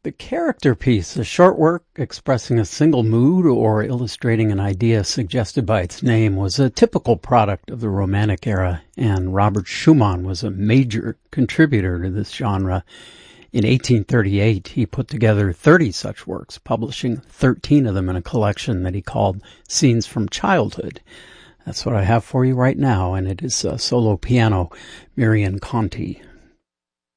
The character piece, a short work expressing a single mood or illustrating an idea suggested by its name, was a typical product of the Romantic era, and Robert Schumann was a major contributor to this genre. In 1838, he put together 30 such works, publishing 13 of them in a collection that he called Scenes from Childhood. That's what I have for you right now, and it is solo piano, Miriam Conti.